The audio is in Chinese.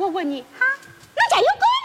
我问你哈，人家有狗